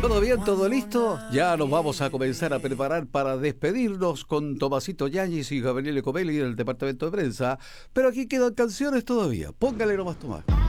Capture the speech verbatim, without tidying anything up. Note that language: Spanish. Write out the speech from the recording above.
¿Todo bien? ¿Todo listo? Ya nos vamos a comenzar a preparar para despedirnos con Tomasito Yáñez y Gabriele Comelli del departamento de prensa. Pero aquí quedan canciones todavía. Póngale nomás, Tomás.